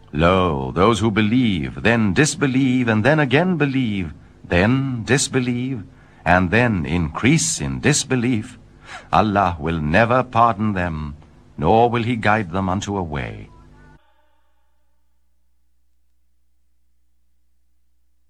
Lo, those who believe, then disbelieve, and then again believe, then disbelieve, and then increase in disbelief, Allah will never pardon them, nor will he guide them unto a way.